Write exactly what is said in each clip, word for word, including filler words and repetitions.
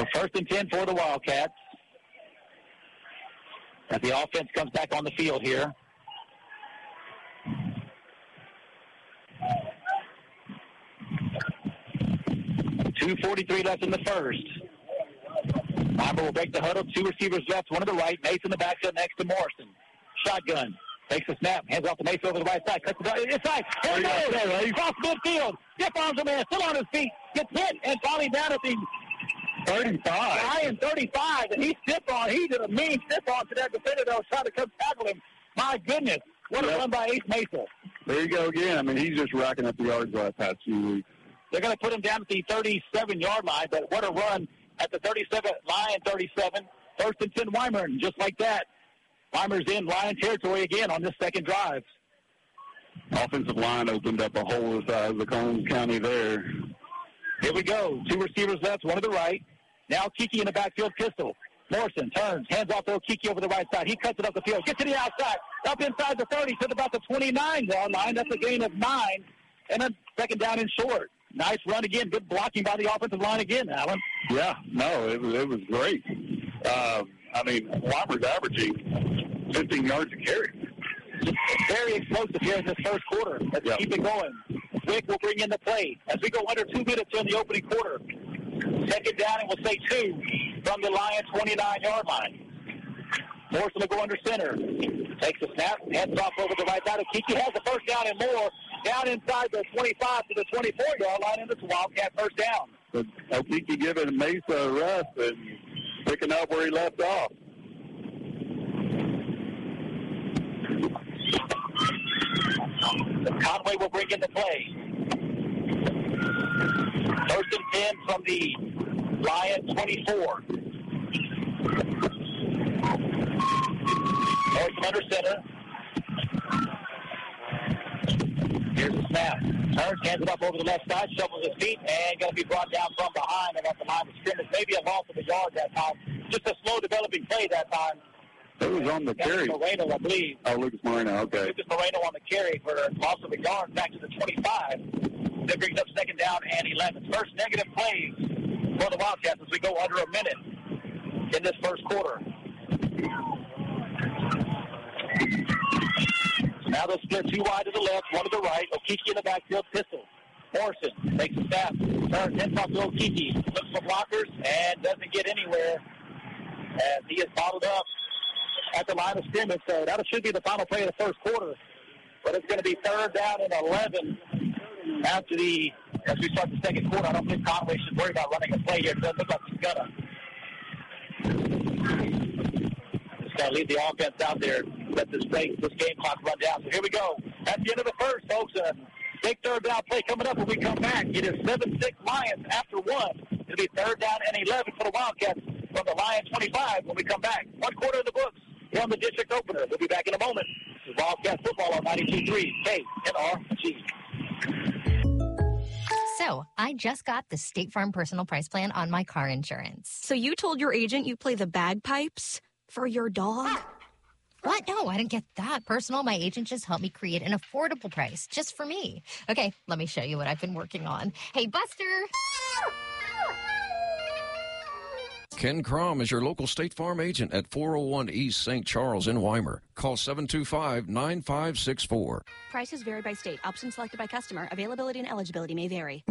First and ten for the Wildcats. As the offense comes back on the field here. two forty-three left in the first. Weimar will break the huddle. Two receivers left, one to the right. Mace in the backfield next to Morrison. Shotgun. Takes a snap. Hands off to Mace over the right side. Cuts it out. Inside. Here he goes. Across midfield. Stiff arms a man. Still on his feet. Gets hit and falling down at the thirty-five. Ryan thirty-five. And he stiff on. He did a mean stiff on to that defender that was trying to come tackle him. My goodness. What yep. a run by Ace Mesa. There you go again. I mean, he's just racking up the yards the past few weeks. They're going to put him down at the thirty-seven-yard line, but what a run at the thirty-seven, Lion thirty-seven. First and ten, Weimar, and just like that, Weimar's in Lion territory again on this second drive. Offensive line opened up a hole the size of Combs County there. Here we go. Two receivers left, one to the right. Now Kiki in the backfield pistol. Morrison turns, hands off to Kiki over the right side. He cuts it up the field, gets to the outside, up inside the thirty, to about the twenty-nine-yard line. That's a gain of nine, and then second down and short. Nice run again. Good blocking by the offensive line again, Alan. Yeah, no, it was it was great. Um, I mean, Weimar's averaging fifteen yards a carry. Just very explosive here in this first quarter. Let's yep. keep it going. Vic will bring in the play as we go under two minutes in the opening quarter. Second down, and we'll say two from the Lion twenty-nine-yard line. Morrison will go under center. Takes a snap, hands off over the right side. Kiki has the first down and more. Down inside the twenty-five to the twenty-four-yard line, and it's a Wildcat first down. But Okiki giving Mesa a rest and picking up where he left off. Conway will bring in the play. First and ten from the Lion twenty-four. Morrison under center. Here's the snap. Turns, hands it up over the left side, shovels his feet, and going to be brought down from behind and at the line of scrimmage. Maybe a loss of a yard that time. Just a slow developing play that time. It was on the carry. Moreno, I believe. Oh, Lucas Moreno, okay. Lucas Moreno on the carry for a loss of a yard back to the twenty-five. That brings up second down and eleven. First negative plays for the Wildcats as we go under a minute in this first quarter. Now they'll split two wide to the left, one to the right. Okiki in the backfield, pistol. Morrison takes a snap, turns, hands off to Okiki. Looks for blockers and doesn't get anywhere as he is bottled up at the line of scrimmage. So that should be the final play of the first quarter. But it's going to be third down and eleven after the, as we start the second quarter. I don't think Conway should worry about running a play here. It doesn't look like he's gonna. Just got to leave the offense out there. Let this play, this game clock run down. So here we go. At the end of the first, folks, a big third down play coming up when we come back. It is seven six Lions after one. It'll be third down and eleven for the Wildcats from the Lion twenty-five when we come back. One quarter of the books here on the district opener. We'll be back in a moment. This is Wildcat football on ninety-two point three K N R G. So, I just got the State Farm Personal Price Plan on my car insurance. So you told your agent you play the bagpipes for your dog? What? No, I didn't get that personal. My agent just helped me create an affordable price just for me. Okay, let me show you what I've been working on. Hey, Buster! Ken Crom is your local State Farm agent at four oh one East Saint Charles in Weimar. Call seven two five, nine five six four. Prices vary by state. Options selected by customer. Availability and eligibility may vary.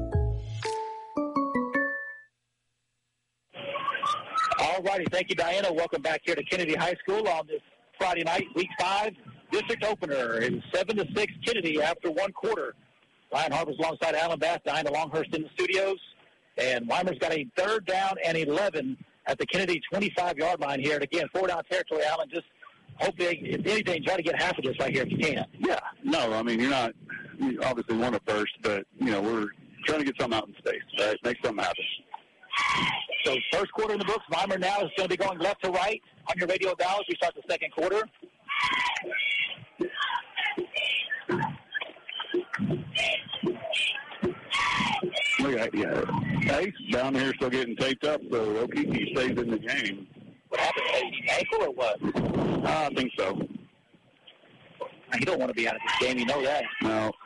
All righty. Thank you, Diana. Welcome back here to Kennedy High School on this Friday night, week five, district opener. It's seven to six Kennedy after one quarter. Ryan Harper's alongside Alan Bass, Diana Longhurst in the studios. And Weimar's got a third down and eleven at the Kennedy twenty-five-yard line here. And again, four down territory, Alan. Just hopefully, if anything, try to get half of this right here if you can. Yeah. No, I mean, you're not – you obviously want it first, but, you know, we're trying to get something out in space, right? Make something happen. So first quarter in the books. Weimar now is going to be going left to right on your radio dial as we start the second quarter. Look at yeah. Ace down here still getting taped up, so Okiki stays in the game. What happened? Ankle or what? Uh, I think so. You don't want to be out of this game. You know that. No.